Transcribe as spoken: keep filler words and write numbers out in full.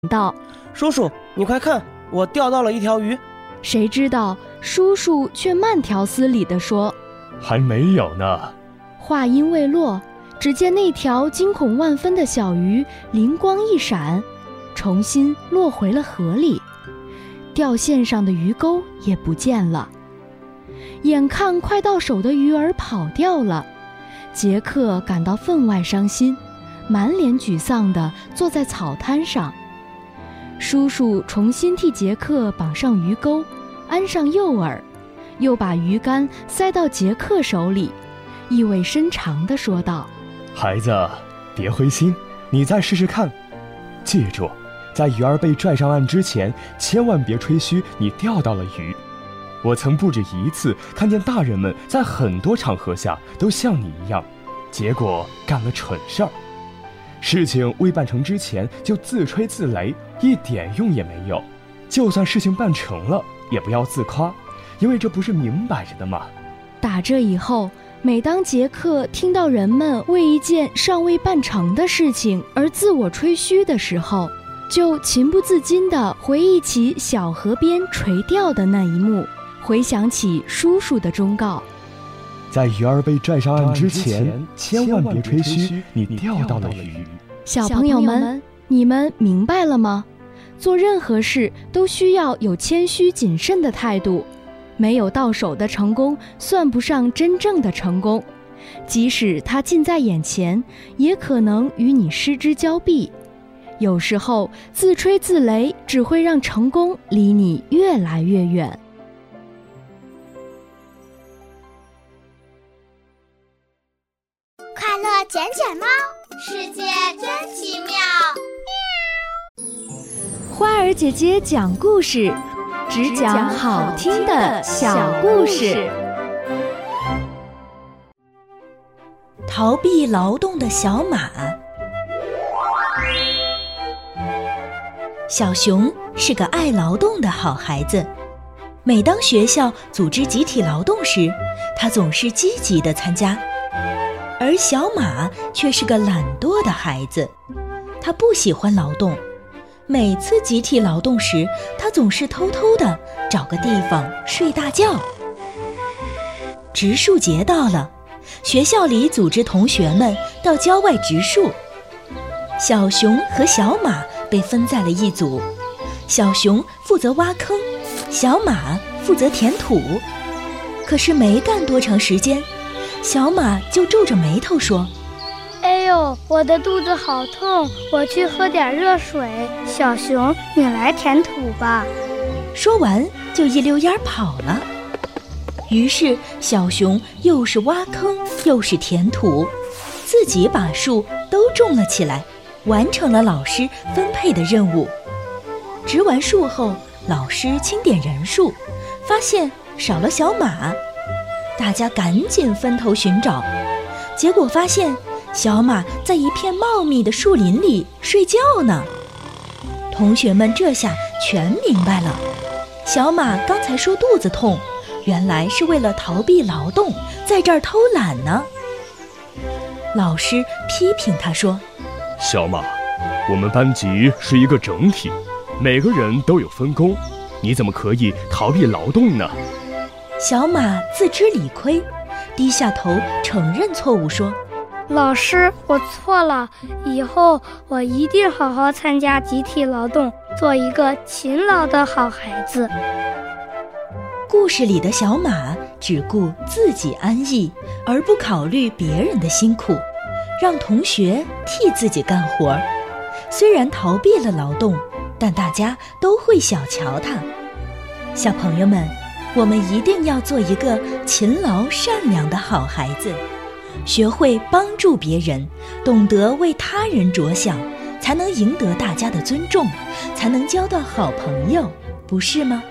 道： 叔叔，你快看，我钓到了一条鱼。 谁知道叔叔却慢条斯理地说： 还没有呢。 话音未落，只见那条惊恐万分的小鱼灵光一闪，重新落回了河里，钓线上的鱼钩也不见了。眼看快到手的鱼儿跑掉了，杰克感到分外伤心，满脸沮丧地坐在草滩上。叔叔重新替杰克绑上鱼钩，安上诱饵，又把鱼竿塞到杰克手里，意味深长地说道： 孩子，别灰心，你再试试看。记住，在鱼儿被拽上岸之前，千万别吹嘘你钓到了鱼。我曾不止一次看见大人们在很多场合下都像你一样，结果干了蠢事儿。事情未办成之前就自吹自擂，一点用也没有。就算事情办成了，也不要自夸，因为这不是明摆着的吗？ 打这以后，每当杰克听到人们为一件尚未办成的事情而自我吹嘘的时候，就情不自禁地回忆起小河边垂钓的那一幕，回想起叔叔的忠告： 在鱼儿被拽上岸之前，千万别吹嘘你钓到了鱼。 小朋友们，你们明白了吗？做任何事都需要有谦虚谨慎的态度，没有到手的成功算不上真正的成功，即使它近在眼前，也可能与你失之交臂。有时候自吹自擂只会让成功离你越来越远。 快乐捡捡猫，世界真奇妙。 花儿姐姐讲故事，只讲好听的小故事。 逃避劳动的小马。小熊是个爱劳动的好孩子，每当学校组织集体劳动时，他总是积极地参加。而小马却是个懒惰的孩子，他不喜欢劳动。每次集体劳动时，他总是偷偷地找个地方睡大觉。植树节到了，学校里组织同学们到郊外植树。小熊和小马被分在了一组，小熊负责挖坑，小马负责填土。可是没干多长时间，小马就皱着眉头说： 哎呦，我的肚子好痛，我去喝点热水。小熊，你来填土吧。 说完就一溜烟跑了。于是小熊又是挖坑又是填土，自己把树都种了起来，完成了老师分配的任务。植完树后，老师清点人数，发现少了小马，大家赶紧分头寻找，结果发现小马在一片茂密的树林里睡觉呢。同学们这下全明白了，小马刚才说肚子痛，原来是为了逃避劳动，在这儿偷懒呢。老师批评他说： 小马，我们班级是一个整体，每个人都有分工，你怎么可以逃避劳动呢？ 小马自知理亏，低下头承认错误说： 老师，我错了，以后我一定好好参加集体劳动，做一个勤劳的好孩子。 故事里的小马只顾自己安逸，而不考虑别人的辛苦，让同学替自己干活。虽然逃避了劳动，但大家都会小瞧他。小朋友们，我们一定要做一个勤劳善良的好孩子，学会帮助别人，懂得为他人着想，才能赢得大家的尊重，才能交到好朋友，不是吗？